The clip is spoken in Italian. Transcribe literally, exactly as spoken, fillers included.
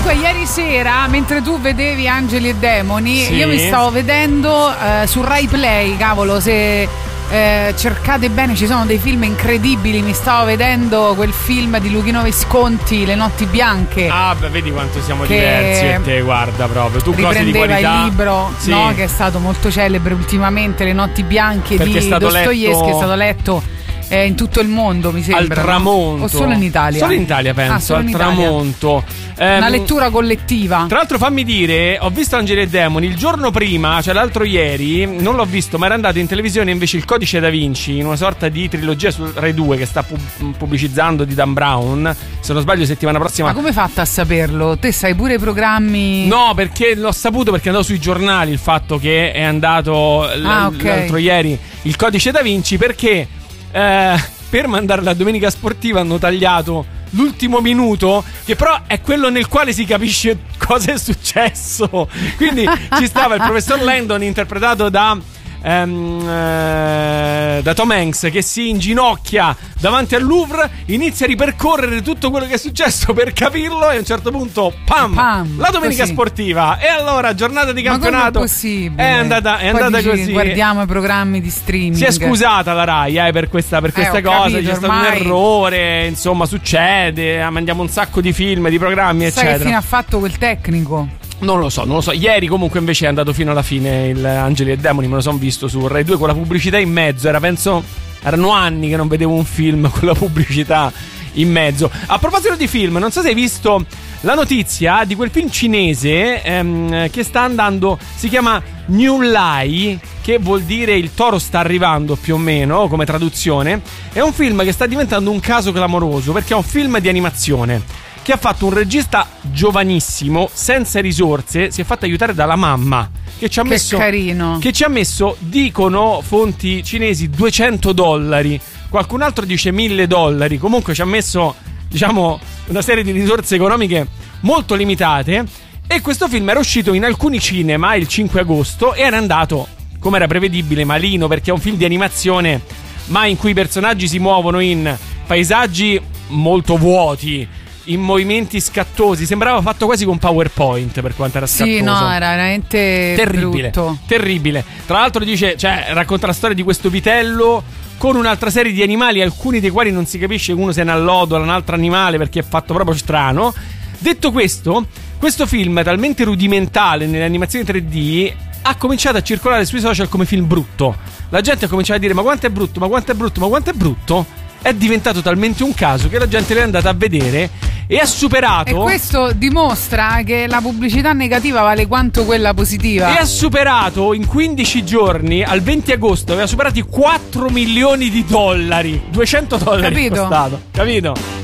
Comunque ieri sera, mentre tu vedevi Angeli e Demoni, sì. io mi stavo vedendo eh, su Rai Play, cavolo, se eh, cercate bene ci sono dei film incredibili. Mi stavo vedendo quel film di Luchino Visconti, Le notti bianche. Ah, beh, vedi quanto siamo che diversi e te, guarda proprio. Tu cose di qualità. Il libro, sì. no, che è stato molto celebre ultimamente, Le notti bianche perché di Dostoevskij, che è stato letto Eh, in tutto il mondo, mi sembra. Al tramonto. No? O solo in Italia? Solo in Italia, penso. Ah, solo al in tramonto. Eh, Una lettura collettiva. Tra l'altro, fammi dire, ho visto Angeli e Demoni il giorno prima, cioè l'altro ieri, non l'ho visto, ma era andato in televisione invece Il Codice da Vinci, in una sorta di trilogia su Rai due che sta pub- pubblicizzando di Dan Brown. Se non sbaglio, settimana prossima. Ma come hai fatto a saperlo? Te sai pure i programmi? No, perché l'ho saputo perché è andato sui giornali il fatto che è andato l- ah, okay. l'altro ieri Il Codice da Vinci, perché eh, per mandare la domenica sportiva hanno tagliato l'ultimo minuto, che però è quello nel quale si capisce cosa è successo. Quindi ci stava il professor Landon, interpretato da Um, uh, da Tom Hanks, che si inginocchia davanti al Louvre, inizia a ripercorrere tutto quello che è successo per capirlo, e a un certo punto pam, pam la domenica così. sportiva. E allora giornata di campionato. Ma come è possibile? È andata, è Poi andata dici, così. Guardiamo i programmi di streaming. Si è scusata la Rai eh, per questa, per questa eh, cosa capito, c'è stato un errore, insomma succede, mandiamo un sacco di film, di programmi, sai eccetera. Che fine ha fatto quel tecnico? Non lo so, non lo so. Ieri comunque invece è andato fino alla fine il Angeli e Demoni, me lo sono visto su Rai due con la pubblicità in mezzo. Era, penso, erano anni che non vedevo un film con la pubblicità in mezzo. A proposito di film, non so se hai visto la notizia di quel film cinese ehm, che sta andando, si chiama New Lie, che vuol dire il toro sta arrivando più o meno come traduzione. È un film che sta diventando un caso clamoroso perché è un film di animazione che ha fatto un regista giovanissimo, senza risorse, si è fatto aiutare dalla mamma, che ci ha che messo carino. che ci ha messo, dicono fonti cinesi, duecento dollari. Qualcun altro dice mille dollari. Comunque ci ha messo, diciamo, una serie di risorse economiche molto limitate. E questo film era uscito in alcuni cinema il cinque agosto e era andato, come era prevedibile, malino, perché è un film di animazione, ma in cui i personaggi si muovono in paesaggi molto vuoti, in movimenti scattosi. Sembrava fatto quasi con PowerPoint per quanto era scattoso. Sì, no, era veramente terribile, brutto. Terribile. Tra l'altro dice, cioè, racconta la storia di questo vitello con un'altra serie di animali, alcuni dei quali non si capisce, uno se ne allodola, un altro animale, perché è fatto proprio strano. Detto questo, questo film talmente rudimentale nelle animazioni tre D ha cominciato a circolare sui social come film brutto. La gente ha cominciato a dire: ma quanto è brutto, ma quanto è brutto, ma quanto è brutto. È diventato talmente un caso che la gente l'è andata a vedere e ha superato. E questo dimostra che la pubblicità negativa vale quanto quella positiva. E ha superato in quindici giorni, al venti agosto, aveva superato i quattro milioni di dollari. duecento dollari. Capito? È costato. Capito?